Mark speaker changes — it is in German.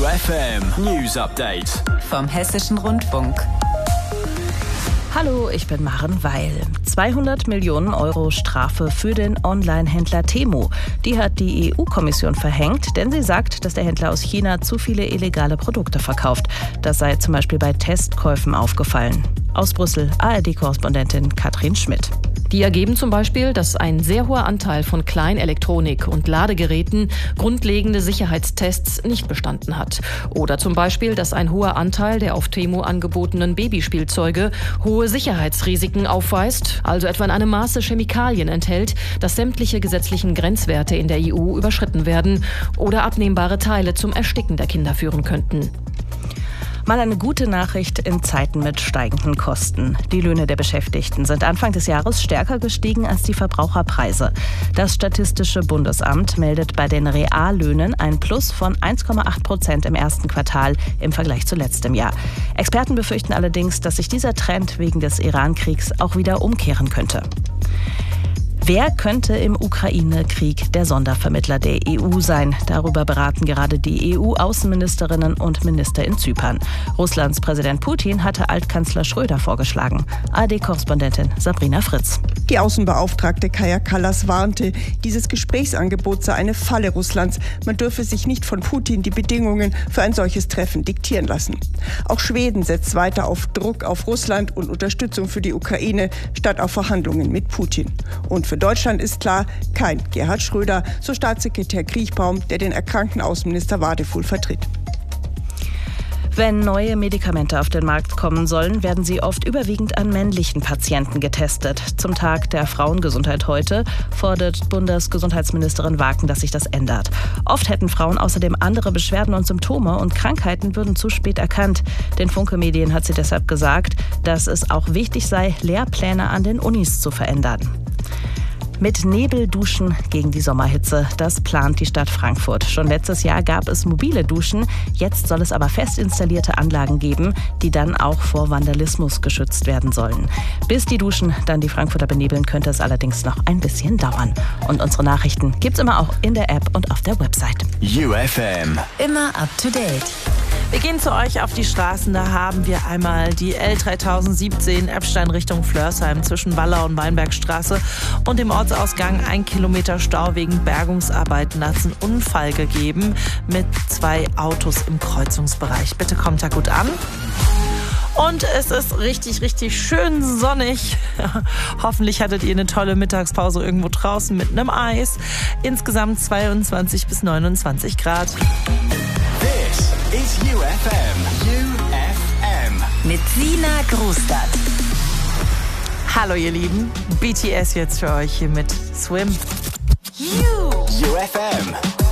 Speaker 1: UFM News Update
Speaker 2: vom Hessischen Rundfunk.
Speaker 3: Hallo, ich bin Maren Weil. 200 Millionen Euro Strafe für den Online-Händler Temu. Die hat die EU-Kommission verhängt, denn sie sagt, dass der Händler aus China zu viele illegale Produkte verkauft. Das sei zum Beispiel bei Testkäufen aufgefallen. Aus Brüssel, ARD-Korrespondentin Katrin Schmidt.
Speaker 4: Die ergeben zum Beispiel, dass ein sehr hoher Anteil von Kleinelektronik und Ladegeräten grundlegende Sicherheitstests nicht bestanden hat. Oder zum Beispiel, dass ein hoher Anteil der auf Temu angebotenen Babyspielzeuge hohe Sicherheitsrisiken aufweist, also etwa in einem Maße Chemikalien enthält, dass sämtliche gesetzlichen Grenzwerte in der EU überschritten werden oder abnehmbare Teile zum Ersticken der Kinder führen könnten.
Speaker 3: Mal eine gute Nachricht in Zeiten mit steigenden Kosten. Die Löhne der Beschäftigten sind Anfang des Jahres stärker gestiegen als die Verbraucherpreise. Das Statistische Bundesamt meldet bei den Reallöhnen ein Plus von 1,8% im ersten Quartal im Vergleich zu letztem Jahr. Experten befürchten allerdings, dass sich dieser Trend wegen des Iran-Kriegs auch wieder umkehren könnte. Wer könnte im Ukraine-Krieg der Sondervermittler der EU sein? Darüber beraten gerade die EU-Außenministerinnen und Minister in Zypern. Russlands Präsident Putin hatte Altkanzler Schröder vorgeschlagen. ARD-Korrespondentin Sabrina Fritz.
Speaker 5: Die Außenbeauftragte Kaja Kallas warnte, dieses Gesprächsangebot sei eine Falle Russlands. Man dürfe sich nicht von Putin die Bedingungen für ein solches Treffen diktieren lassen. Auch Schweden setzt weiter auf Druck auf Russland und Unterstützung für die Ukraine statt auf Verhandlungen mit Putin. Und für Deutschland ist klar, kein Gerhard Schröder, so Staatssekretär Kriechbaum, der den erkrankten Außenminister Wadefuhl vertritt.
Speaker 3: Wenn neue Medikamente auf den Markt kommen sollen, werden sie oft überwiegend an männlichen Patienten getestet. Zum Tag der Frauengesundheit heute fordert Bundesgesundheitsministerin Waken, dass sich das ändert. Oft hätten Frauen außerdem andere Beschwerden und Symptome und Krankheiten würden zu spät erkannt. Den Funke Medien hat sie deshalb gesagt, dass es auch wichtig sei, Lehrpläne an den Unis zu verändern. Mit Nebelduschen gegen die Sommerhitze, das plant die Stadt Frankfurt. Schon letztes Jahr gab es mobile Duschen, jetzt soll es aber fest installierte Anlagen geben, die dann auch vor Vandalismus geschützt werden sollen. Bis die Duschen dann die Frankfurter benebeln, könnte es allerdings noch ein bisschen dauern. Und unsere Nachrichten gibt's immer auch in der App und auf der Website.
Speaker 1: UFM.
Speaker 2: Immer up to date.
Speaker 6: Wir gehen zu euch auf die Straßen. Da haben wir einmal die L3017 Eppstein Richtung Flörsheim zwischen Waller und Weinbergstraße und dem Ortsausgang 1 Kilometer Stau wegen Bergungsarbeiten. Da hat es einen Unfall gegeben mit 2 Autos im Kreuzungsbereich. Bitte kommt da gut an. Und es ist richtig, richtig schön sonnig. Hoffentlich hattet ihr eine tolle Mittagspause irgendwo draußen mit einem Eis. Insgesamt 22 bis 29 Grad.
Speaker 1: This is UFM. UFM.
Speaker 2: Mit Sina Grustadt.
Speaker 6: Hallo ihr Lieben, BTS jetzt für euch hier mit Swim.
Speaker 1: UFM.